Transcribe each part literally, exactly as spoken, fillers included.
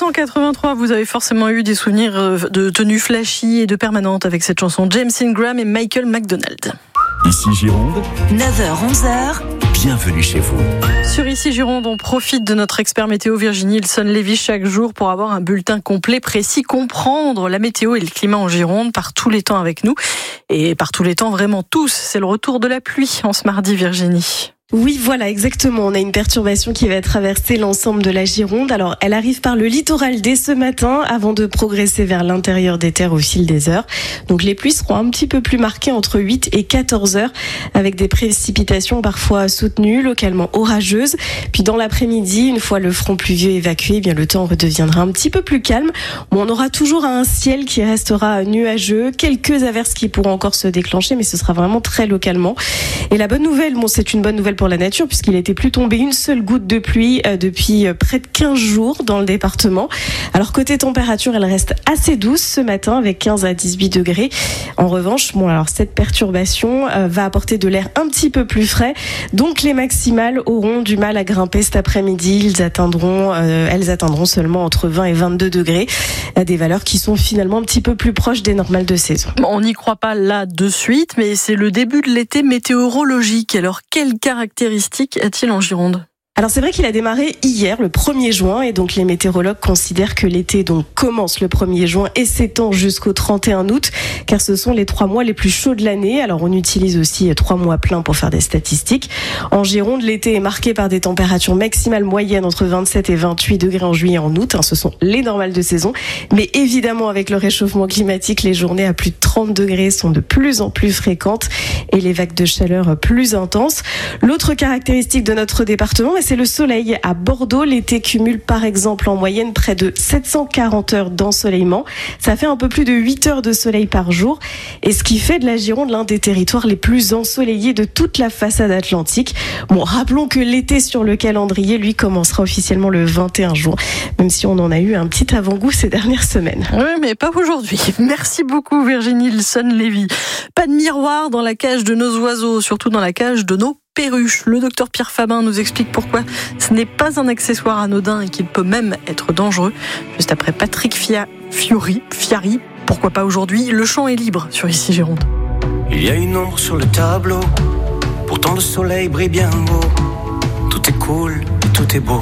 cent quatre-vingt-trois, vous avez forcément eu des souvenirs de tenues flashy et de permanentes avec cette chanson. James Ingram et Michael McDonald. Ici Gironde, neuf heures onze heures. Bienvenue chez vous. Sur Ici Gironde, on profite de notre expert météo Virginie Ilson-Lévy chaque jour pour avoir un bulletin complet, précis, comprendre la météo et le climat en Gironde par tous les temps avec nous. Et par tous les temps, vraiment tous, c'est le retour de la pluie en ce mardi, Virginie. Oui, voilà, exactement. On a une perturbation qui va traverser l'ensemble de la Gironde. Alors, elle arrive par le littoral dès ce matin avant de progresser vers l'intérieur des terres au fil des heures. Donc, les pluies seront un petit peu plus marquées entre huit et quatorze heures avec des précipitations parfois soutenues, localement orageuses. Puis, dans l'après-midi, une fois le front pluvieux évacué, eh bien, le temps redeviendra un petit peu plus calme. Bon, on aura toujours un ciel qui restera nuageux, quelques averses qui pourront encore se déclencher, mais ce sera vraiment très localement. Et la bonne nouvelle, bon, c'est une bonne nouvelle pour la nature puisqu'il n'était plus tombé une seule goutte de pluie euh, depuis euh, près de quinze jours dans le département. Alors côté température, elle reste assez douce ce matin avec quinze à dix-huit degrés. En revanche, bon alors cette perturbation euh, va apporter de l'air un petit peu plus frais. Donc les maximales auront du mal à grimper cet après-midi. Ils atteindront, euh, elles atteindront seulement entre vingt et vingt-deux degrés. Euh, des valeurs qui sont finalement un petit peu plus proches des normales de saison. On n'y croit pas là de suite, mais c'est le début de l'été météorologique. Alors quelles caractéristiques a-t-il en Gironde ? Alors c'est vrai qu'il a démarré hier, le premier juin, et donc les météorologues considèrent que l'été donc commence le premier juin et s'étend jusqu'au trente et un août, car ce sont les trois mois les plus chauds de l'année. Alors on utilise aussi trois mois pleins pour faire des statistiques. En Gironde, l'été est marqué par des températures maximales moyennes entre vingt-sept et vingt-huit degrés en juillet et en août. Ce sont les normales de saison, mais évidemment avec le réchauffement climatique, les journées à plus de trente degrés sont de plus en plus fréquentes et les vagues de chaleur plus intenses. L'autre caractéristique de notre département, c'est le soleil. À Bordeaux, l'été cumule par exemple en moyenne près de sept cent quarante heures d'ensoleillement. Ça fait un peu plus de huit heures de soleil par jour. Et ce qui fait de la Gironde l'un des territoires les plus ensoleillés de toute la façade atlantique. Bon, rappelons que l'été sur le calendrier, lui, commencera officiellement le vingt et un juin. Même si on en a eu un petit avant-goût ces dernières semaines. Oui, mais pas aujourd'hui. Merci beaucoup Virginie Ilson-Lévy. Pas de miroir dans la cage de nos oiseaux, surtout dans la cage de nos perruches. Le docteur Pierre Fabin nous explique pourquoi ce n'est pas un accessoire anodin et qu'il peut même être dangereux. Juste après Patrick Fia, Fiori, Fiari, pourquoi pas aujourd'hui, le champ est libre sur Ici Gironde. Il y a une ombre sur le tableau, pourtant le soleil brille bien haut. Tout est cool, tout est beau.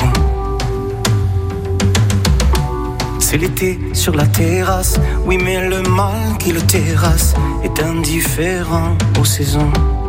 C'est l'été sur la terrasse, oui mais le mal qui le terrasse est indifférent aux saisons.